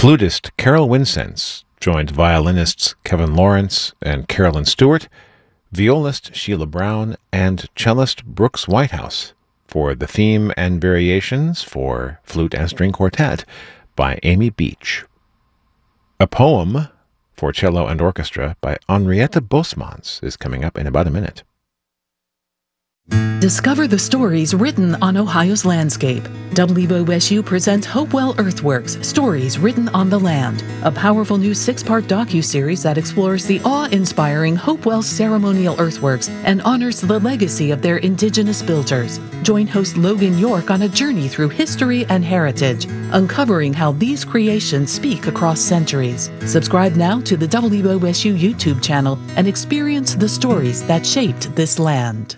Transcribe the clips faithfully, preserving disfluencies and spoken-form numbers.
Flutist Carol Winsense joined violinists Kevin Lawrence and Carolyn Stewart, violist Sheila Brown, and cellist Brooks Whitehouse for the theme and variations for flute and string quartet by Amy Beach. A poem for cello and orchestra by Henriette Bosmans is coming up in about a minute. Discover the stories written on Ohio's landscape. W O S U presents Hopewell Earthworks, Stories Written on the Land, a powerful new six-part docuseries that explores the awe-inspiring Hopewell ceremonial earthworks and honors the legacy of their indigenous builders. Join host Logan York on a journey through history and heritage, uncovering how these creations speak across centuries. Subscribe now to the W O S U YouTube channel and experience the stories that shaped this land.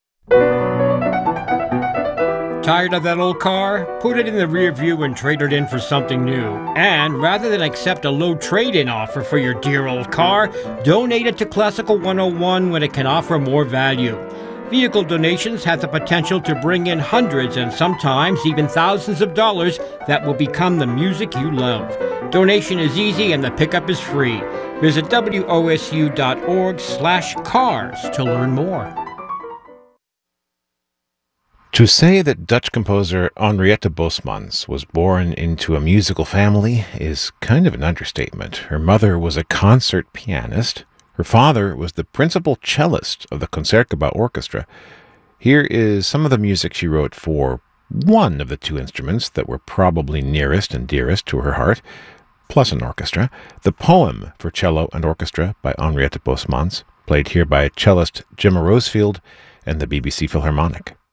Tired of that old car? Put it in the rear view and trade it in for something new. And rather than accept a low trade-in offer for your dear old car, donate it to Classical one oh one when it can offer more value. Vehicle donations have the potential to bring in hundreds and sometimes even thousands of dollars that will become the music you love. Donation is easy and the pickup is free. Visit W O S U dot org slash cars to learn more. To say that Dutch composer Henriette Bosmans was born into a musical family is kind of an understatement. Her mother was a concert pianist. Her father was the principal cellist of the Concertgebouw Orchestra. Here is some of the music she wrote for one of the two instruments that were probably nearest and dearest to her heart, plus an orchestra. The poem for cello and orchestra by Henriette Bosmans, played here by cellist Gemma Rosefield and the B B C Philharmonic.